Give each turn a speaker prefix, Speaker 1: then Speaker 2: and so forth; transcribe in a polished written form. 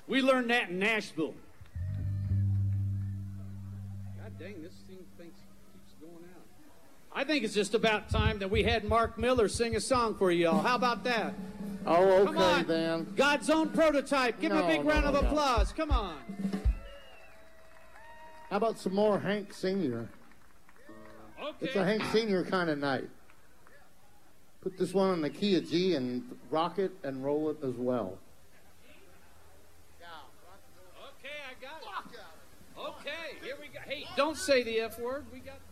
Speaker 1: We learned that in Nashville. God dang, this thing keeps going out. I think it's just about time that we had Mark Miller sing a song for y'all. How about that?
Speaker 2: Oh,
Speaker 1: Come on.
Speaker 2: okay, then.
Speaker 1: God's own prototype. Give him a big round of applause. Come on.
Speaker 2: How about some more Hank Sr.?
Speaker 1: Okay.
Speaker 2: It's a Hank Sr. kind of night. Put this one in the key of G and rock it and roll it as well.
Speaker 1: Okay, I got it. Okay, here we go. Hey, don't say the F word. We got